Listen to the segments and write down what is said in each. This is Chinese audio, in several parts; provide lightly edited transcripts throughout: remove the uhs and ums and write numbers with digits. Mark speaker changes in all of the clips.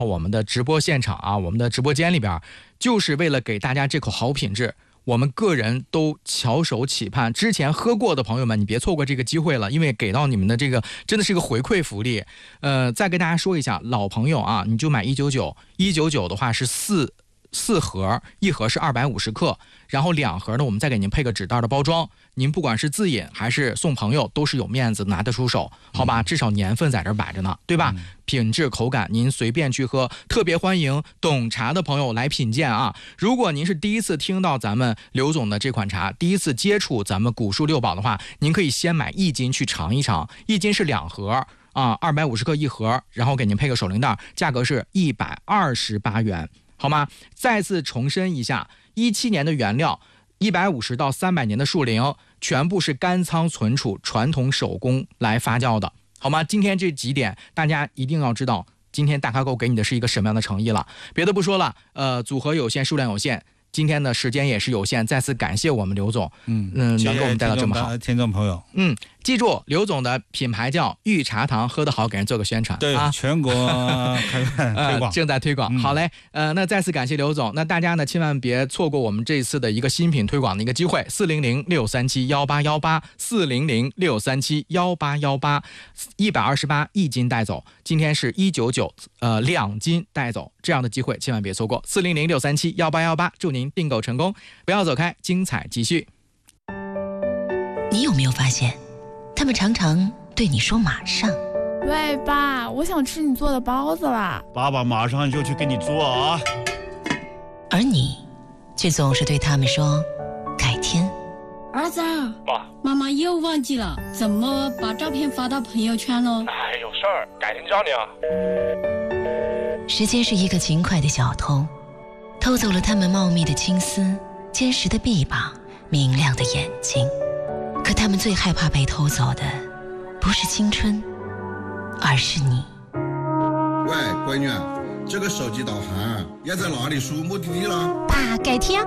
Speaker 1: 我们的直播现场啊，我们的直播间里边，就是为了给大家这口好品质。我们个人都翘首企盼，之前喝过的朋友们，你别错过这个机会了，因为给到你们的这个真的是一个回馈福利。再跟大家说一下，老朋友啊，你就买199，199的话是四盒，一盒是250克，然后2盒呢，我们再给您配个纸袋的包装，您不管是自饮还是送朋友，都是有面子拿得出手，好吧？至少年份在这摆着呢，对吧？品质口感您随便去喝，特别欢迎懂茶的朋友来品鉴啊！如果您是第一次听到咱们刘总的这款茶，第一次接触咱们古树六宝的话，您可以先买1斤去尝一尝，1斤是2盒啊，250克一盒，然后给您配个手铃袋，价格是128元。好吗？再次重申一下，17年的原料，150到300年的树龄，全部是干仓存储，传统手工来发酵的，好吗？今天这几点大家一定要知道，今天大咖购给你的是一个什么样的诚意了。别的不说了，组合有限，数量有限。今天的时间也是有限，再次感谢我们刘总，能给我们带到这么好。
Speaker 2: 听众朋友，
Speaker 1: 记住刘总的品牌叫御茶堂，喝得好，给人做个宣传。
Speaker 2: 对啊，全国推广，
Speaker 1: 正在推广。好嘞，那再次感谢刘总。那大家呢，千万别错过我们这次的一个新品推广的一个机会，400-637-1818，400-637-1818，128一斤带走。今天是199，2斤带走，这样的机会千万别错过。400-637-1818，祝您订购成功，不要走开，精彩继续。
Speaker 3: 你有没有发现，他们常常对你说马上？
Speaker 4: 喂，爸，我想吃你做的包子啦！
Speaker 5: 爸爸马上就去给你做啊！
Speaker 3: 而你却总是对他们说改天。
Speaker 6: 儿子，爸，妈妈又忘记了怎么把照片发到朋友圈了。
Speaker 5: 哎，有事儿，改天教你啊。
Speaker 3: 时间是一个勤快的小偷，偷走了他们茂密的青丝、坚实的臂膀、明亮的眼睛。可他们最害怕被偷走的，不是青春，而是你。
Speaker 7: 喂，闺女，这个手机导航要在哪里输目的地了？
Speaker 8: 爸，改天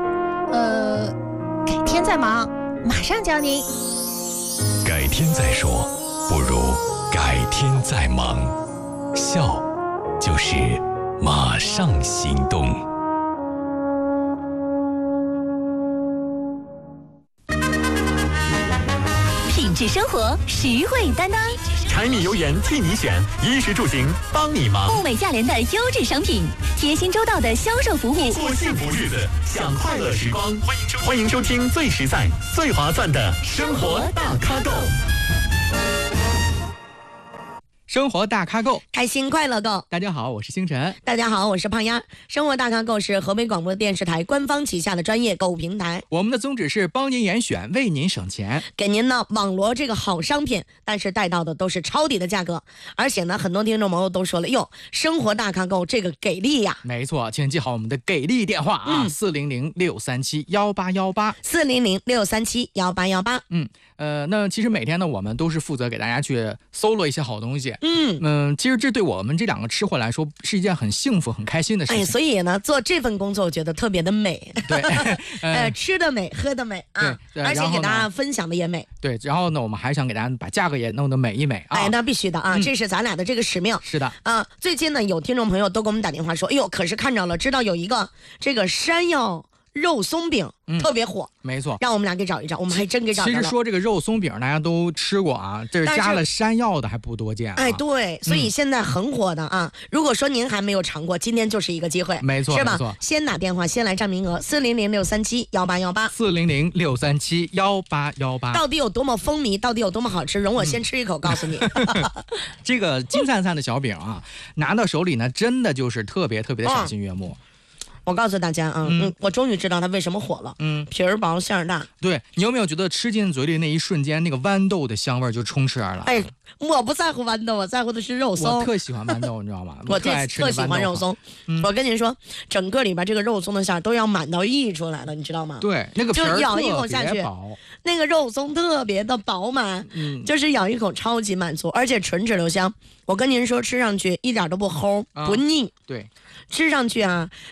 Speaker 8: 再忙，马上教您。
Speaker 9: 改天再说，不如改天再忙。笑，就是马上行动。
Speaker 10: 品质生活，实惠担当，
Speaker 11: 柴米油盐替你选，衣食住行帮你忙，
Speaker 10: 物美价廉的优质商品，贴心周到的销售服务，
Speaker 11: 过幸福日子，享快乐时光。欢迎收听最实在、最划算的生活大咖购。
Speaker 1: 生活大咖购，
Speaker 12: 开心快乐购。
Speaker 1: 大家好，我是星辰。
Speaker 12: 大家好，我是胖丫。生活大咖购是河北广播电视台官方旗下的专业购物平台。
Speaker 1: 我们的宗旨是帮您严选，为您省钱，
Speaker 12: 给您呢网罗这个好商品，但是带到的都是抄底的价格。而且呢，很多听众朋友都说了，哟，生活大咖购这个给力呀！
Speaker 1: 没错，请记好我们的给力电话啊，400-637-1818，400-637-1818。
Speaker 12: 那
Speaker 1: 其实每天呢，我们都是负责给大家去搜罗一些好东西。其实这对我们这两个吃货来说是一件很幸福、很开心的事情。
Speaker 12: 所以呢，做这份工作我觉得特别的美。
Speaker 1: 对，
Speaker 12: 吃的美，喝的美啊，而且给大家分享的也美。
Speaker 1: 对，然后呢，我们还想给大家把价格也弄得美一美啊。
Speaker 12: 那必须的啊，这是咱俩的这个使命。
Speaker 1: 是的
Speaker 12: 啊，最近呢，有听众朋友都给我们打电话说，哎呦，可是看着了，知道有一个这个山药肉松饼特别火，
Speaker 1: 没错，
Speaker 12: 让我们俩给找一找，我们还真给找着了。
Speaker 1: 其实说这个肉松饼大家都吃过啊，这是加了山药的还不多见啊。
Speaker 12: 对，所以现在很火的啊。如果说您还没有尝过，今天就是一个机会，
Speaker 1: 没错，
Speaker 12: 是吧？先打电话，先来占名额
Speaker 1: ，400-637-1818，400-637-1818。
Speaker 12: 到底有多么风靡，到底有多么好吃，容我先吃一口，告诉你。
Speaker 1: 这个金灿灿的小饼啊，拿到手里呢，真的就是特别特别的赏心悦目。
Speaker 12: 我告诉大家啊，我终于知道它为什么火了。皮儿薄馅儿大。
Speaker 1: 对，你有没有觉得吃进嘴里那一瞬间，那个豌豆的香味就充斥而来？
Speaker 12: 我不在乎豌豆，我在乎的是肉松。
Speaker 1: 我特喜欢豌豆，你知道吗？
Speaker 12: 我特喜欢肉松。我跟您说，整个里边这个肉松的馅都要满到溢出来了，你知道吗？
Speaker 1: 对，那个皮儿
Speaker 12: 就咬一口下去，那个肉松特别的饱满，就是咬一口超级满足，而且纯质留香。我跟您说，吃上去一点都不齁，不腻。
Speaker 1: 对。
Speaker 12: 吃上去啊，你说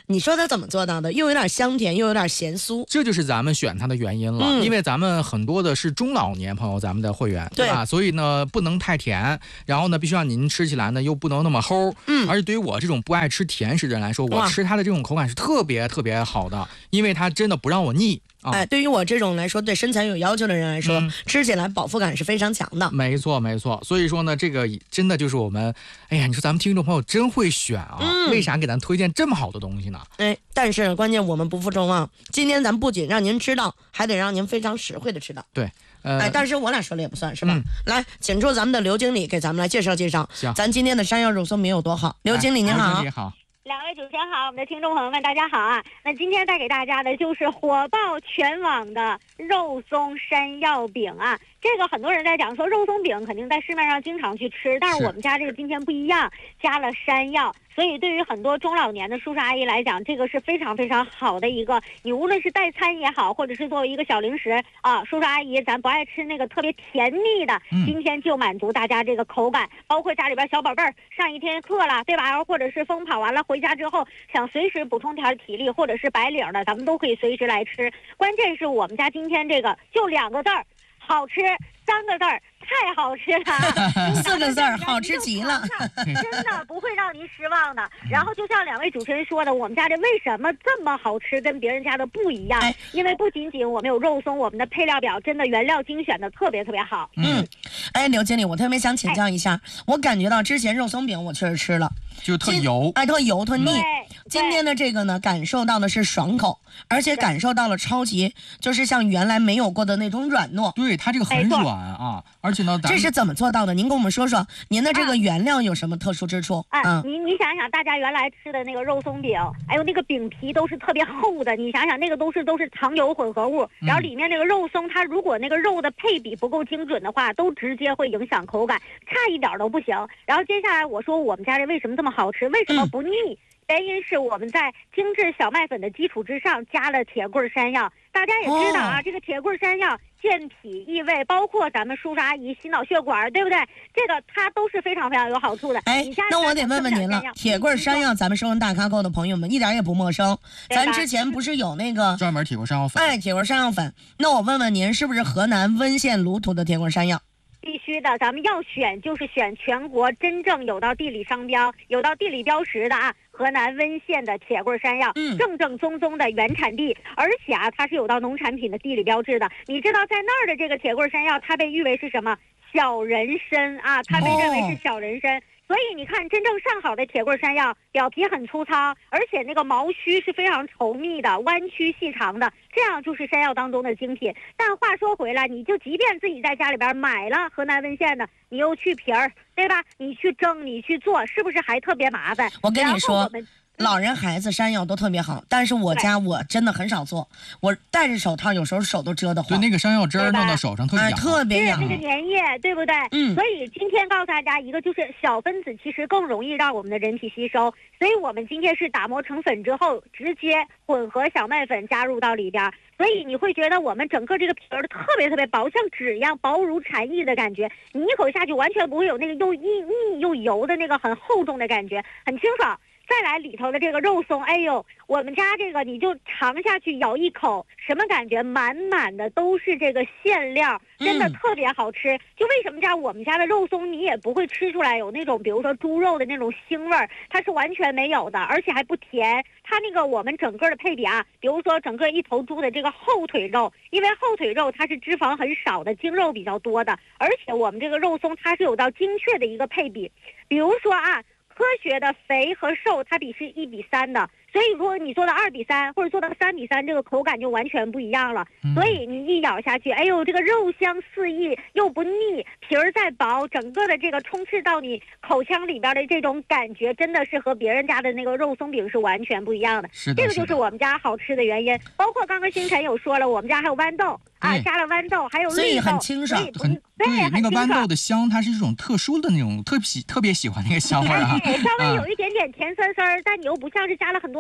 Speaker 12: 它怎么做到的？又有点香甜，又有点咸酥，
Speaker 1: 这就是咱们选它的原因了。因为咱们很多的是中老年朋友，咱们的会员，对吧？所以呢，不能太甜，然后呢，必须让您吃起来呢又不能那么齁。而且对于我这种不爱吃甜食的人来说，我吃它的这种口感是特别特别好的，因为它真的不让我腻。
Speaker 12: 对于我这种来说，对身材有要求的人来说，吃起来饱腹感是非常强的。
Speaker 1: 没错，没错。所以说呢，这个真的就是我们，哎呀，你说咱们听众朋友真会选啊！为啥给咱推荐这么好的东西呢？
Speaker 12: 但是关键我们不负众望，今天咱不仅让您知道，还得让您非常实惠的吃到。
Speaker 1: 对，
Speaker 12: 但是我俩说了也不算是吧？来，请出咱们的刘经理给咱们来介绍介绍，咱今天的山药肉松饼有多好。刘经理您好。
Speaker 1: 刘经理好。
Speaker 13: 两位主持人好，我们的听众朋友们大家好啊！那今天带给大家的就是火爆全网的肉松山药饼啊。这个很多人在讲说肉松饼肯定在市面上经常去吃，但是我们家这个今天不一样，加了山药，所以对于很多中老年的叔叔阿姨来讲，这个是非常非常好的一个，你无论是代餐也好，或者是作为一个小零食啊，叔叔阿姨咱不爱吃那个特别甜腻的，今天就满足大家这个口感，包括家里边小宝贝儿上一天课了，对吧？或者是疯跑完了回家之后想随时补充点体力，或者是白领的，咱们都可以随时来吃。关键是我们家今天这个就2个字儿，好吃；3个字儿，太好吃了
Speaker 12: ；4个字儿，好吃极了，
Speaker 13: 真的不会让您失望的。然后就像两位主持人说的，我们家这为什么这么好吃，跟别人家的不一样？因为不仅仅我们有肉松，我们的配料表真的原料精选的特别特别好。
Speaker 12: 刘经理，我特别想请教一下，我感觉到之前肉松饼我确实吃了，
Speaker 1: 就特油，
Speaker 12: 特油特腻。今天的这个呢，感受到的是爽口，而且感受到了超级，就是像原来没有过的那种软糯。
Speaker 1: 对，它这个很软啊，而且呢，
Speaker 12: 这是怎么做到的？您跟我们说说，您的这个原料有什么特殊之处？
Speaker 13: 你想想，大家原来吃的那个肉松饼，哎呦，那个饼皮都是特别厚的，你想想那个都是糖油混合物，然后里面那个肉松，它如果那个肉的配比不够精准的话，都直接会影响口感，差一点都不行。然后接下来我说我们家这为什么这么好吃，为什么不腻？原因是我们在精致小麦粉的基础之上加了铁棍山药。大家也知道啊，这个铁棍山药健脾益胃，包括咱们叔叔阿姨心脑血管，对不对？这个它都是非常非常有好处的。
Speaker 12: 那我得问问您了，铁棍山药咱们收人大咖购的朋友们一点也不陌生，咱之前不是有那个
Speaker 1: 专门铁棍山药粉？
Speaker 12: 铁棍山药粉。那我问问您，是不是河南温县鲁土的铁棍山药？
Speaker 13: 必须的，咱们要选就是选全国真正有到地理商标、有到地理标识的啊，河南温县的铁棍山药，正正宗宗的原产地，而且啊，它是有到农产品的地理标志的。你知道在那儿的这个铁棍山药，它被誉为是什么？小人参啊，它被认为是小人参。所以你看，真正上好的铁棍山药，表皮很粗糙，而且那个毛须是非常稠密的，弯曲细长的，这样就是山药当中的精品。但话说回来，你就即便自己在家里边买了河南温县的，你又去皮儿，对吧？你去蒸，你去做，是不是还特别麻烦？
Speaker 12: 我跟你说，老人孩子山药都特别好，但是我家我真的很少做，我戴着手套有时候手都遮得慌。
Speaker 1: 对，那个山药汁儿弄到手上特别痒，
Speaker 12: 特别痒，
Speaker 13: 那个粘液，对不对？所以今天告诉大家一个，就是小分子其实更容易让我们的人体吸收，所以我们今天是打磨成粉之后，直接混合小麦粉加入到里边，所以你会觉得我们整个这个皮儿特别特别薄，像纸一样薄如蝉翼的感觉，你一口下去完全不会有那个又腻又油的那个很厚重的感觉，很清爽。再来里头的这个肉松，哎呦，我们家这个你就尝下去，咬一口，什么感觉？满满的都是这个馅料，真的特别好吃。就为什么我们家的肉松，你也不会吃出来有那种，比如说猪肉的那种腥味儿，它是完全没有的，而且还不甜。它那个我们整个的配比啊，比如说整个一头猪的这个后腿肉，因为后腿肉它是脂肪很少的，精肉比较多的，而且我们这个肉松它是有到精确的一个配比，比如说啊。科学的肥和瘦它比是1:3的，所以如果你做到2:3或者做到3:3，这个口感就完全不一样了。所以你一咬下去，哎呦，这个肉香四溢又不腻，皮儿再薄，整个的这个充斥到你口腔里边的这种感觉，真的是和别人家的那个肉松饼是完全不一样的。这个就是我们家好吃的原因。包括刚刚星辰有说了，我们家还有豌豆啊，加了豌豆，还有绿豆，
Speaker 12: 所以很清爽，
Speaker 1: 对，那个豌豆的香，它是一种特殊的那种特别喜欢那个香味啊。
Speaker 13: 稍微有一点点甜酸酸，但你又不像是加了很多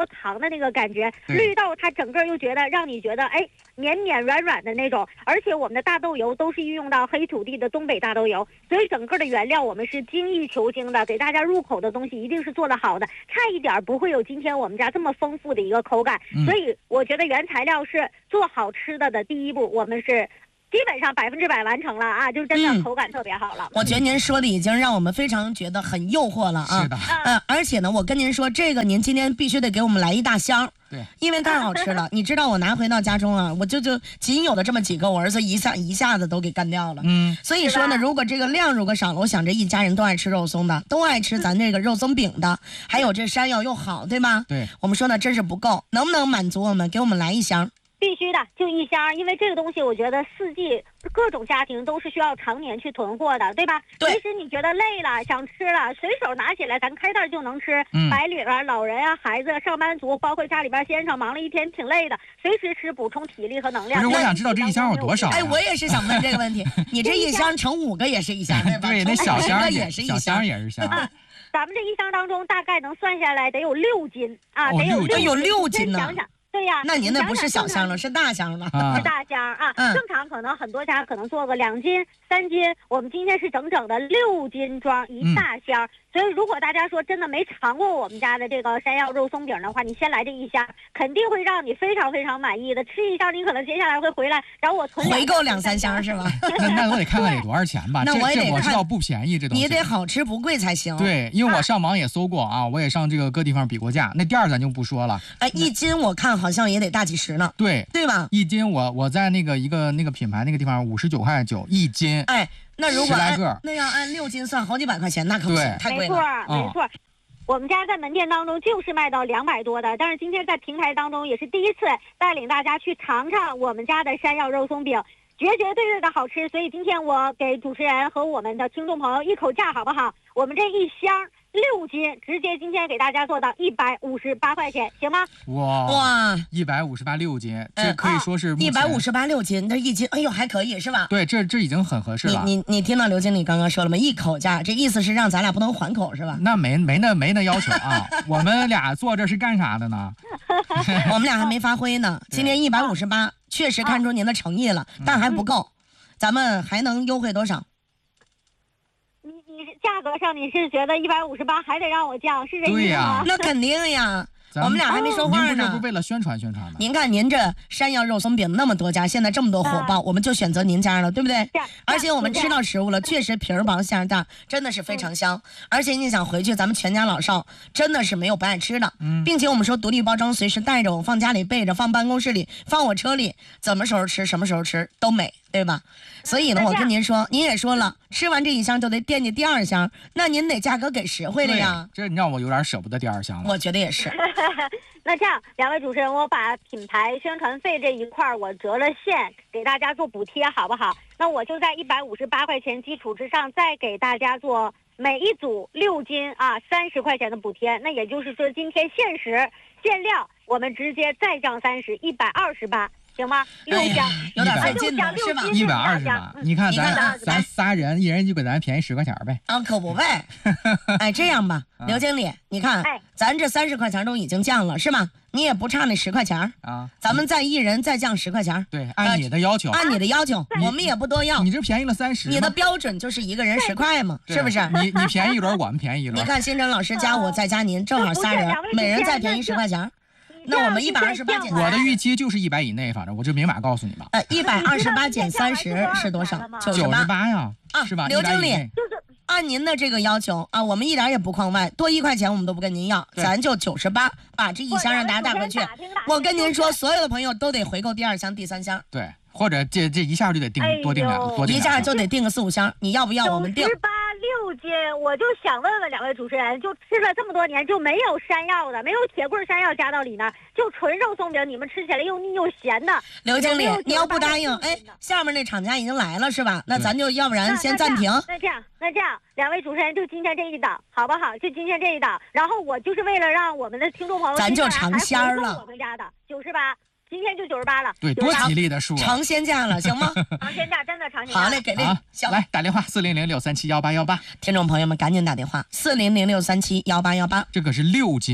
Speaker 13: 多糖的那个感觉。绿豆它整个又觉得让你觉得哎绵绵软软的那种，而且我们的大豆油都是运用到黑土地的东北大豆油，所以整个的原料我们是精益求精的，给大家入口的东西一定是做得好的，差一点不会有今天我们家这么丰富的一个口感。所以我觉得原材料是做好吃的第一步，我们是基本上100%完成了啊，就真的口感特别好了。
Speaker 12: 我觉得您说的已经让我们非常觉得很诱惑了啊。
Speaker 1: 是的。
Speaker 12: 而且呢，我跟您说，这个您今天必须得给我们来一大箱。
Speaker 1: 对，
Speaker 12: 因为太好吃了。你知道我拿回到家中啊，我就仅有的这么几个，我儿子一下子都给干掉了。所以说呢，如果这个量如果少了，我想这一家人都爱吃肉松的，都爱吃咱这个肉松饼的，还有这山药又好，对吧？
Speaker 1: 对，
Speaker 12: 我们说呢，真是不够，能不能满足我们？给我们来一箱。
Speaker 13: 必须的，就一箱，因为这个东西我觉得四季各种家庭都是需要常年去囤货的，对吧？
Speaker 12: 对。
Speaker 13: 即使你觉得累了想吃了，随手拿起来咱开袋就能吃。白领啊、老人啊、孩子、上班族，包括家里边先生忙了一天挺累的，随时吃补充体力和能量。
Speaker 1: 不是，我想知道这一箱有多少？
Speaker 12: 我也是想问这个问题。你这一箱乘5个也是一箱，对吧？
Speaker 1: 对，那小箱
Speaker 12: 也是一箱，
Speaker 1: 小箱也是箱。
Speaker 13: 咱们这一箱当中大概能算下来得有6斤啊，得有
Speaker 12: 6斤呢。
Speaker 13: 想想。对呀，
Speaker 12: 那您那不是小箱了，是大箱了。
Speaker 13: 是大箱啊，正常可能很多家可能做个2斤、3斤，我们今天是整整的6斤装一大箱。所以如果大家说真的没尝过我们家的这个山药肉松饼的话，你先来这一箱，肯定会让你非常非常满意的。吃一箱，你可能接下来会回来找我囤
Speaker 12: 回购2-3箱是吧？
Speaker 1: 那我得看看得多少钱吧。
Speaker 12: 那我也得
Speaker 1: 我知道不便宜，这东西
Speaker 12: 你得好吃不贵才行。
Speaker 1: 对，因为我上网也搜过啊，我也上这个各地方比过价，那店儿咱就不说了。
Speaker 12: 1斤我看好像也得大几十呢。
Speaker 1: 对
Speaker 12: 吧
Speaker 1: ？1斤我在那个那个品牌那个地方59块91斤。
Speaker 12: 那如果
Speaker 1: 10来个，
Speaker 12: 那要按6斤算好几百块钱，那可不行，太贵了。
Speaker 13: 没错。我们家在门店当中就是卖到200多的，但是今天在平台当中也是第一次带领大家去尝尝我们家的山药肉松饼，绝对的好吃。所以今天我给主持人和我们的听众朋友一口价好不好？我们这一箱6斤，直接今天给大家做到158块钱，行吗？
Speaker 12: 哇
Speaker 1: ，158 6斤，这可以说是
Speaker 12: 158 6斤，这1斤，哎呦还可以是吧？
Speaker 1: 对，这已经很合适了。
Speaker 12: 你听到刘经理刚刚说了吗？一口价，这意思是让咱俩不能还口是吧？
Speaker 1: 那没那要求啊，我们俩坐这是干啥的呢？
Speaker 12: 我们俩还没发挥呢。今天158，确实看出您的诚意了，但还不够，咱们还能优惠多少？
Speaker 13: 你价格上你是觉得158还得让我降，是这意思吗？
Speaker 1: 对呀，
Speaker 12: 那肯定呀。我们俩还没说话呢。
Speaker 1: 您不是为了宣传吗？
Speaker 12: 您看您这山药肉松饼那么多家，现在这么多火爆，我们就选择您家了，对不对？而且我们吃到食物了，确实皮儿薄馅儿大，真的是非常香。而且你想回去，咱们全家老少真的是没有不爱吃的。并且我们说独立包装，随时带着，我放家里备着，放办公室里，放我车里，什么时候吃都美，对吧？所以呢，我跟您说，您也说了，吃完这一箱就得惦记第2箱，那您得价格给实惠了呀。
Speaker 1: 这你让我有点舍不得第2箱了。
Speaker 12: 我觉得也是。
Speaker 13: 那这样，2位主持人，我把品牌宣传费这一块我折了线，给大家做补贴，好不好？那我就在158块钱基础之上，再给大家做每一组6斤啊30块钱的补贴。那也就是说，今天限时限量，我们直接再降30，128。行吗？6箱
Speaker 12: 有点费劲了，是吧
Speaker 1: ？128，你看咱仨人，一人就给咱便宜10块钱呗。
Speaker 12: 可不呗。这样吧，刘经理，你看，咱这30块钱都已经降了，是吧？你也不差那10块钱啊。咱们再一人再降10块钱。
Speaker 1: 对，按你的要求。
Speaker 12: 按你的要求，我们也不多要。
Speaker 1: 你这便宜了30。
Speaker 12: 你的标准就是一个人10块嘛，是不是？
Speaker 1: 你便宜一轮，我们便宜一轮。
Speaker 12: 你看，新辰老师加我再加您，正好仨人，每人再便宜10块钱。那我们128减，
Speaker 1: 我的预期就是100以内，反正我就明码告诉你吧。
Speaker 12: 128减30是多少？98
Speaker 1: 呀，是吧？
Speaker 12: 刘经理，按您的这个要求啊，我们一点也不框外，多1块钱我们都不跟您要，咱就98，把这一箱让大家带回去。我跟您说，所有的朋友都得回购第2箱、第3箱。
Speaker 1: 对，或者这一下就得多订2，
Speaker 12: 一下就得订个4、5箱，你要不要？我们订。
Speaker 13: 6斤，我就想问问2位主持人，就吃了这么多年，就没有山药的，没有铁棍山药加到里面，就纯肉松饼，你们吃起来又腻又咸的。
Speaker 12: 刘经理，你要不答应，下面那厂家已经来了是吧？那咱就要不然先暂停。
Speaker 13: 那这样，2位主持人就今天这一档，好不好？就今天这一档，然后我就是为了让我们的听众朋友，
Speaker 12: 咱就尝鲜了。
Speaker 13: 我们家的98。今天就98了，
Speaker 1: 对，多吉利的数，
Speaker 12: 尝鲜价了，行吗？
Speaker 13: 尝鲜价，真的尝鲜价。
Speaker 12: 好嘞，给力！
Speaker 1: 来打电话400-637-1818，
Speaker 12: 听众朋友们赶紧打电话400-637-1818。
Speaker 1: 这可是6斤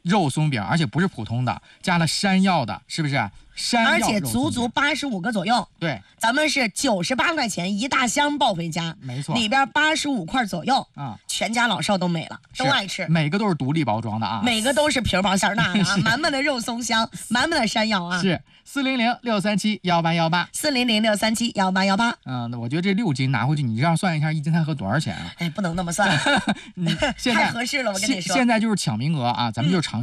Speaker 1: 肉松饼，而且不是普通的，加了山药的，是不是？
Speaker 12: 而且足85个左右。
Speaker 1: 对，
Speaker 12: 咱们是98块钱一大箱抱回家，
Speaker 1: 没错，
Speaker 12: 里边85块左右啊，全家老少都没了，都爱吃。
Speaker 1: 每个都是独立包装的啊，
Speaker 12: 每个都是皮薄馅大的啊，满满的肉松香，满满的山药啊。
Speaker 1: 是
Speaker 12: 400-637-1818，400-637-1818。
Speaker 1: 那我觉得这6斤拿回去，你这样算一下，1斤菜盒多少钱啊？
Speaker 12: 哎，不能那么算，太合适了，我跟你说。
Speaker 1: 现在就是抢名额啊，咱们就尝。